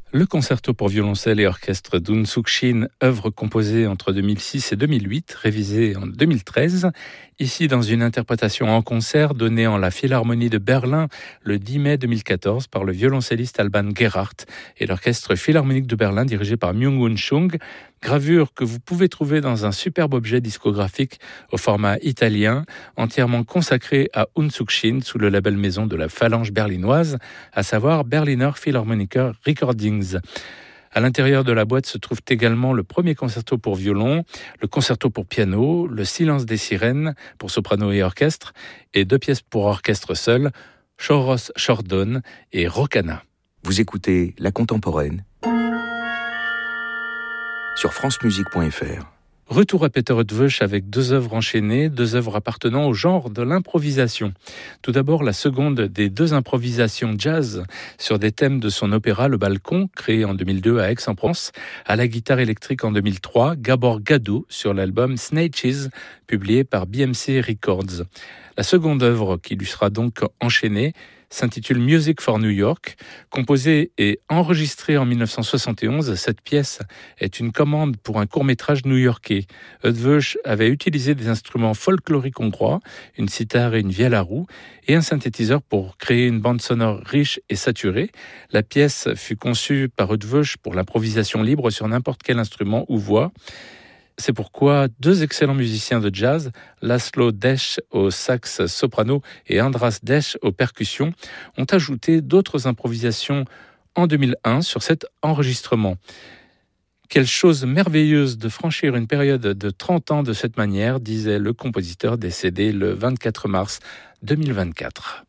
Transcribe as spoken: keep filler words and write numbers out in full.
Le concerto pour violoncelle et orchestre d'Un Suk-shin, œuvre composée entre deux mille six et deux mille huit, révisée en deux mille treize, ici dans une interprétation en concert donnée en la Philharmonie de Berlin le dix mai deux mille quatorze par le violoncelliste Alban Gerhardt et l'orchestre philharmonique de Berlin dirigé par Myung-Whun Chung, gravure que vous pouvez trouver dans un superbe objet discographique au format italien, entièrement consacré à Un Suk-shin sous le label maison de la phalange berlinoise, à savoir Berliner Philharmoniker Recordings. À l'intérieur de la boîte se trouve également le premier concerto pour violon, le concerto pour piano, le Silence des sirènes pour soprano et orchestre, et deux pièces pour orchestre seul, Choros Chordon et Rokana. Vous écoutez La Contemporaine sur france musique point f r. Retour à Peter Eötvös avec deux œuvres enchaînées, deux œuvres appartenant au genre de l'improvisation. Tout d'abord, la seconde des deux improvisations jazz sur des thèmes de son opéra Le Balcon, créé en deux mille deux à Aix-en-Provence, à la guitare électrique en deux mille trois, Gabor Gadou sur l'album Snatches, publié par B M C Records. La seconde œuvre, qui lui sera donc enchaînée, s'intitule Music for New York. Composée et enregistrée en mille neuf cent soixante et onze, cette pièce est une commande pour un court-métrage new-yorkais. Eötvös avait utilisé des instruments folkloriques hongrois, une cithare et une vielle à roue, et un synthétiseur pour créer une bande sonore riche et saturée. La pièce fut conçue par Eötvös pour l'improvisation libre sur n'importe quel instrument ou voix. C'est pourquoi deux excellents musiciens de jazz, Laszlo Desch au sax soprano et Andras Desch aux percussions, ont ajouté d'autres improvisations en deux mille un sur cet enregistrement. Quelle chose merveilleuse de franchir une période de trente ans de cette manière, disait le compositeur décédé le vingt-quatre mars deux mille vingt-quatre.